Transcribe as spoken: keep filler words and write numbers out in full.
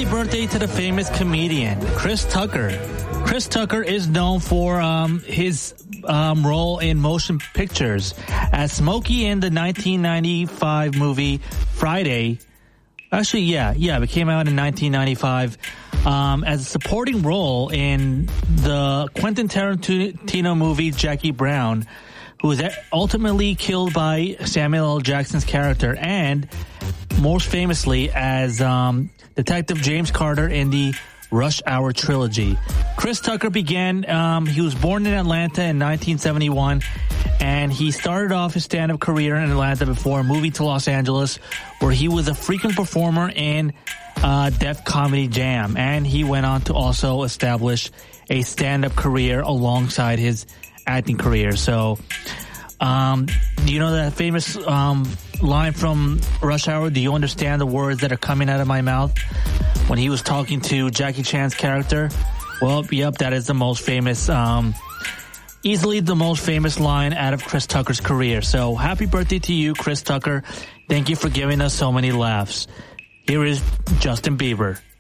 Happy birthday to the famous comedian, Chris Tucker. Chris Tucker is known for um, his um, role in motion pictures as Smokey in the nineteen ninety-five movie Friday. Actually, yeah, yeah, it came out in nineteen ninety-five um, as a supporting role in the Quentin Tarantino movie Jackie Brown, who was ultimately killed by Samuel L. Jackson's character, and most famously as um, Detective James Carter in the Rush Hour trilogy. Chris Tucker began, um, he was born in Atlanta in nineteen seventy-one, and he started off his stand-up career in Atlanta before moving to Los Angeles, where he was a frequent performer in uh, Def Comedy Jam, and he went on to also establish a stand-up career alongside his acting career. So, um, do you know that famous um, line from Rush Hour? Do you understand the words that are coming out of my mouth? When he was talking to Jackie Chan's character? Well, yep, that is the most famous, um, easily the most famous line out of Chris Tucker's career. So, happy birthday to you, Chris Tucker. Thank you for giving us so many laughs. Here is Justin Bieber.